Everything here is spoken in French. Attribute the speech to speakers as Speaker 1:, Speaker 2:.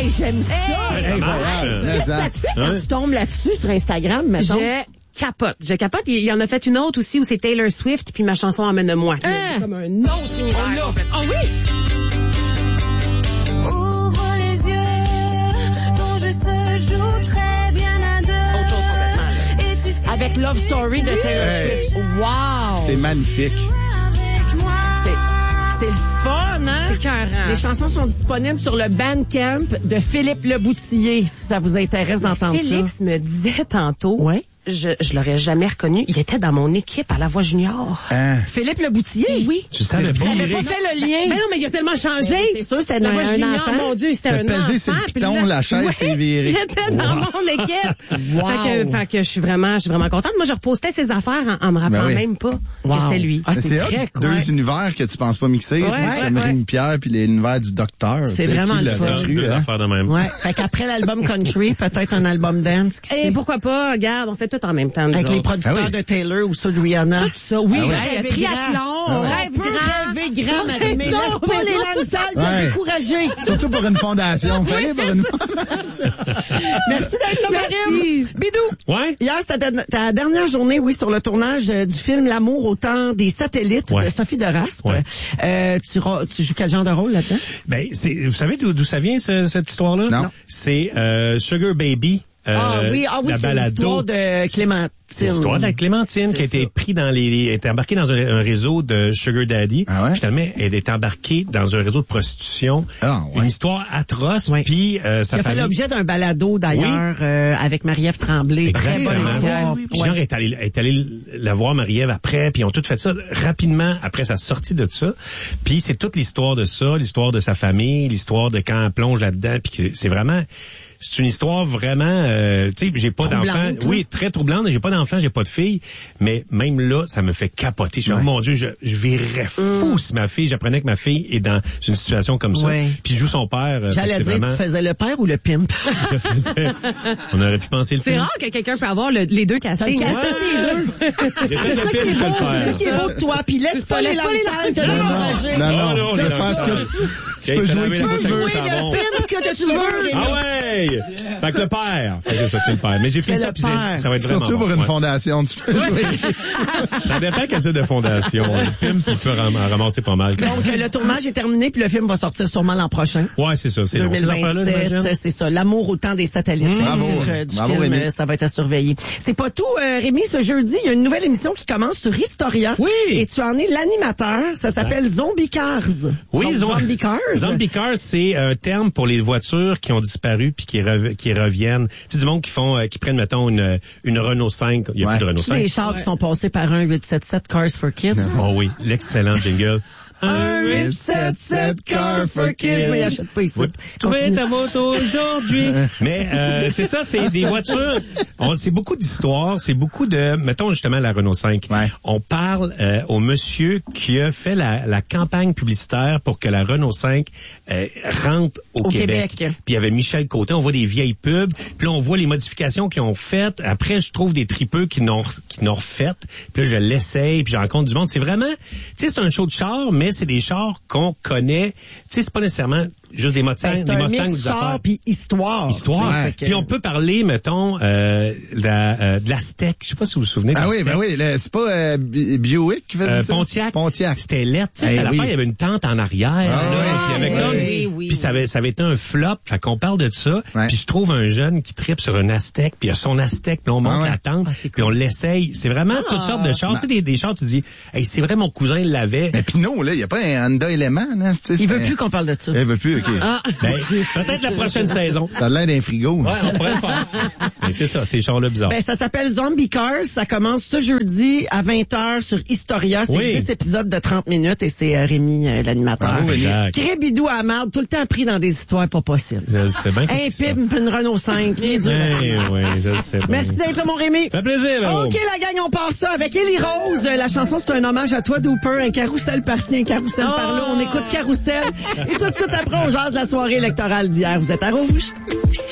Speaker 1: Hey, j'aime ça.
Speaker 2: Ça marche.
Speaker 1: Qu'est-ce que ça te fait quand tu tombes là-dessus sur Instagram, mettons?
Speaker 3: Je capote. Il y en a fait une autre aussi où c'est Taylor Swift puis ma chanson Emmène-moi. C'est comme un autre univers.
Speaker 1: Ah oui?
Speaker 4: Ouvre les yeux, ton jeu se joue très bien à deux.
Speaker 3: Autre chose complètement.
Speaker 4: Et tu sais
Speaker 1: Avec Love Story de Taylor Swift. Wow!
Speaker 5: C'est magnifique.
Speaker 4: avec moi.
Speaker 1: C'est le fun, hein?
Speaker 3: C'est écœurant.
Speaker 1: Les chansons sont disponibles sur le Bandcamp de Philippe Leboutillier, si ça vous intéresse d'entendre ça.
Speaker 3: Félix me disait tantôt,
Speaker 1: Ouais.
Speaker 3: je l'aurais jamais reconnu, il était dans mon équipe à La Voix Junior.
Speaker 1: Philippe Leboutillier?
Speaker 3: Oui.
Speaker 5: Je savais pas.
Speaker 1: T'avais pas fait le lien.
Speaker 3: Mais non, mais il a tellement changé.
Speaker 1: C'est sûr, c'était
Speaker 3: La Voix
Speaker 1: un
Speaker 3: Junior,
Speaker 1: enfant.
Speaker 3: mon Dieu, c'était un
Speaker 5: T'as
Speaker 3: enfant.
Speaker 5: pesé sur le
Speaker 3: puis
Speaker 5: piton,
Speaker 3: là-
Speaker 5: la chaise s'est virée.
Speaker 3: Il était dans mon équipe.
Speaker 1: Wow.
Speaker 3: Fait que je suis vraiment contente. Moi, je repostais ses affaires en me rappelant
Speaker 5: Ben oui.
Speaker 3: même pas
Speaker 1: Wow.
Speaker 3: que c'était lui.
Speaker 1: Ah,
Speaker 5: Mais
Speaker 1: c'est
Speaker 5: hot,
Speaker 1: très cool.
Speaker 5: deux univers que tu penses pas mixer.
Speaker 3: Ouais,
Speaker 5: comme
Speaker 3: ouais.
Speaker 5: Rémi Pierre puis l'univers du docteur.
Speaker 1: C'est
Speaker 5: Tu sais,
Speaker 1: vraiment
Speaker 5: qui
Speaker 1: le
Speaker 5: l'a
Speaker 1: fun.
Speaker 5: cru,
Speaker 2: Deux
Speaker 5: hein?
Speaker 2: affaires de même.
Speaker 1: Ouais. Fait qu'après l'album country, peut-être un album dance. qui
Speaker 3: Et
Speaker 1: sait.
Speaker 3: pourquoi pas, regarde, on fait tout en même temps. nous
Speaker 1: Avec les
Speaker 3: autres.
Speaker 1: producteurs
Speaker 5: Ah oui.
Speaker 1: de Taylor ou ceux de Rihanna.
Speaker 3: Tout ça, oui.
Speaker 5: Ah oui.
Speaker 3: Hey,
Speaker 1: Rêver
Speaker 3: triathlon,
Speaker 1: grand.
Speaker 3: rêve
Speaker 1: On peut
Speaker 3: grand.
Speaker 1: rêver grand, Marie, mais
Speaker 3: Non,
Speaker 1: laisse pas
Speaker 3: mais
Speaker 1: les
Speaker 3: non.
Speaker 1: langues sales te
Speaker 5: Ouais.
Speaker 1: décourager.
Speaker 5: Surtout pour une fondation. Fallait pour une fondation.
Speaker 1: Merci d'être là, Marie. Bidou.
Speaker 2: Ouais?
Speaker 1: Hier, c'était ta dernière journée, oui, sur le tournage du film L'amour au temps des satellites
Speaker 2: Ouais.
Speaker 1: de Sophie de Raspe.
Speaker 2: Ouais.
Speaker 1: Tu joues quel genre de rôle là-dedans?
Speaker 2: Ben, vous savez d'où ça vient, cette histoire-là?
Speaker 5: Non.
Speaker 2: C'est Sugar Baby.
Speaker 1: Ah oui,
Speaker 2: la
Speaker 1: c'est
Speaker 2: balado.
Speaker 1: l'histoire de Clémentine.
Speaker 2: C'est l'histoire de la Clémentine qui a été pris était embarquée dans un réseau de Sugar Daddy.
Speaker 5: Ah ouais?
Speaker 2: Finalement, elle est embarquée dans un réseau de prostitution.
Speaker 5: Ah ouais.
Speaker 2: Une histoire atroce.
Speaker 1: Ouais.
Speaker 2: Puis sa
Speaker 1: Il a fait
Speaker 2: famille.
Speaker 1: l'objet d'un balado, d'ailleurs, avec Marie-Ève Tremblay. Très bonne
Speaker 2: Exactement.
Speaker 1: histoire.
Speaker 2: Puis genre est allé la voir Marie-Ève après, puis ils ont tout fait ça rapidement après sa sortie de ça. Puis c'est toute l'histoire de ça, l'histoire de sa famille, l'histoire de quand elle plonge là-dedans, puis que c'est vraiment. C'est une histoire vraiment, tu sais, j'ai pas d'enfant.
Speaker 1: Troublante,
Speaker 2: Oui, très troublante. J'ai pas d'enfant, j'ai pas de fille. Mais même là, ça me fait capoter. Je suis, oh mon Dieu, je virerais fou si ma fille, j'apprenais que ma fille est dans une situation comme ça.
Speaker 1: Ouais.
Speaker 2: Puis je joue son père.
Speaker 1: J'allais
Speaker 2: c'est
Speaker 1: dire,
Speaker 2: vraiment-
Speaker 1: tu faisais le père ou le pimp?
Speaker 2: On aurait pu penser le
Speaker 3: C'est
Speaker 2: film.
Speaker 3: rare que quelqu'un peut avoir les deux castings.
Speaker 1: T'as le casting des deux.
Speaker 2: J'ai fait
Speaker 1: C'est
Speaker 2: le
Speaker 1: ça qui
Speaker 2: film,
Speaker 1: est
Speaker 2: je vais
Speaker 1: beau,
Speaker 2: le
Speaker 1: c'est ça
Speaker 2: faire.
Speaker 1: qui est beau de toi. Puis laisse pas les langues sales te décourager.
Speaker 5: Non,
Speaker 2: Oh,
Speaker 5: non, tu peux faire ce que tu peux jouer
Speaker 1: Tu
Speaker 5: comme
Speaker 1: peux
Speaker 5: tu veux.
Speaker 1: jouer le pimp que tu veux.
Speaker 2: Ah ouais! Fait que le père. Fait que ça, c'est le père. Mais j'ai fait
Speaker 1: C'est
Speaker 2: ça,
Speaker 1: le
Speaker 2: puis
Speaker 1: père.
Speaker 2: ça va être vraiment
Speaker 5: Surtout
Speaker 2: bon.
Speaker 5: pour une
Speaker 2: Ouais.
Speaker 5: fondation, tu peux jouer.
Speaker 2: Ça dépend quel type de fondation. Le film, il peut ramasser pas mal.
Speaker 1: Donc, le tournage est terminé, puis le film va sortir sûrement l'an prochain.
Speaker 2: Ouais, c'est ça. C'est long. Ces affaires-là, j'imagine.
Speaker 1: 2027, c'est ça. L'amour au temps des satellites. C'est
Speaker 5: Bravo.
Speaker 1: le titre du
Speaker 5: Bravo,
Speaker 1: film.
Speaker 5: Rémi.
Speaker 1: Ça va être à surveiller. C'est pas tout, Rémi. Ce jeudi, il y a une nouvelle émission qui commence sur Historia.
Speaker 2: Oui.
Speaker 1: Et tu en es l'animateur. Ça s'appelle Zombie Cars.
Speaker 2: Oui,
Speaker 1: Donc, Zombie Cars.
Speaker 2: Zombie Cars, c'est un terme pour les voitures qui ont disparu puis qui reviennent. Tu sais, du monde qui prennent, mettons, une Renault 5. Il y a plus de Renault
Speaker 1: Tous les
Speaker 2: 5.
Speaker 1: chars qui sont passés par un 877 Cars for Kids.
Speaker 2: Oh oui, l'excellent jingle.
Speaker 1: Un 877 Cars for Kids. Mais il achète pas ici.
Speaker 2: Oui. Trouvez
Speaker 1: Continue.
Speaker 2: ta moto aujourd'hui. Mais c'est ça, c'est des voitures. C'est beaucoup d'histoires, c'est beaucoup de, mettons justement la Renault 5.
Speaker 5: Ouais.
Speaker 2: On parle au monsieur qui a fait la campagne publicitaire pour que la Renault 5 rentre au Québec. Puis il y avait Michel Côté, on voit des vieilles pubs, puis là on voit les modifications qu'ils ont faites. Après je trouve des tripeux qui n'ont refaites. Puis là je l'essaye, puis je rencontre du monde. C'est vraiment, tu sais, c'est un show de char, mais c'est des chars qu'on connaît. Tu sais, c'est pas nécessairement juste des Mustangs,
Speaker 1: Ben, c'est
Speaker 2: des
Speaker 1: un
Speaker 2: Mustangs,
Speaker 1: mix
Speaker 2: des
Speaker 1: char
Speaker 2: affaires.
Speaker 1: puis histoire.
Speaker 2: Histoire.
Speaker 1: Ouais, fait que-
Speaker 2: Puis on peut parler, mettons, de la steak. Je sais pas si vous vous souvenez de
Speaker 5: Ah
Speaker 2: la
Speaker 5: oui,
Speaker 2: steak.
Speaker 5: ben oui, c'est pas Buick qui fait ça?
Speaker 2: Pontiac.
Speaker 5: Pontiac.
Speaker 2: C'était lettre. Tu sais, c'était
Speaker 5: Eh
Speaker 2: l'affaire,
Speaker 5: oui.
Speaker 2: il y avait une tente en arrière.
Speaker 5: Ah
Speaker 2: là,
Speaker 5: ouais.
Speaker 2: puis avec
Speaker 1: Ah
Speaker 2: un-
Speaker 1: oui,
Speaker 3: oui.
Speaker 2: Puis ça avait été un flop. Fait qu'on parle de ça.
Speaker 5: Ouais.
Speaker 2: Puis je trouve un jeune qui tripe sur un Aztec, puis il a son Aztec, puis on monte
Speaker 5: Ah ouais.
Speaker 2: la tente,
Speaker 1: c'est
Speaker 2: puis on l'essaye. C'est vraiment toutes sortes de chars. Tu sais, des chars, tu dis, hey, c'est vrai, mon cousin l'avait.
Speaker 5: Mais Pinot, là, il n'y a pas un Honda Element, là. Tu sais,
Speaker 1: Il
Speaker 5: c'est
Speaker 1: veut
Speaker 5: un-
Speaker 1: plus qu'on parle de ça.
Speaker 5: Il veut plus, OK.
Speaker 2: Ben, peut-être la prochaine saison.
Speaker 5: Ça a l'air d'un frigo.
Speaker 2: Ouais, on pourrait le faire. Mais c'est ça, ces chars-là bizarres.
Speaker 1: Ben, ça s'appelle Zombie Cars. Ça commence ce jeudi à 20h sur Historia. C'est
Speaker 2: Oui.
Speaker 1: 10 épisodes de 30 minutes et c'est Rémi, l'animateur.
Speaker 5: Bravo, Rémi.
Speaker 2: Exact.
Speaker 1: Cré bidou à la marde, tout le temps pris dans des histoires pas possibles.
Speaker 2: Je sais bien que
Speaker 1: Un
Speaker 2: c'est ça.
Speaker 1: pib, une Renault 5. Bien dur.
Speaker 2: Oui, je sais bien.
Speaker 1: Merci d'être là, mon Rémi.
Speaker 2: Ça fait plaisir, Véro.
Speaker 1: OK, la gang, on part ça avec Ellie Rose. La chanson, c'est un hommage à toi, Dooper. Un carrousel par-ci, un carrousel par-là. On écoute Carrousel. Et tout de suite après, on jase la soirée électorale d'hier. Vous êtes à Rouge.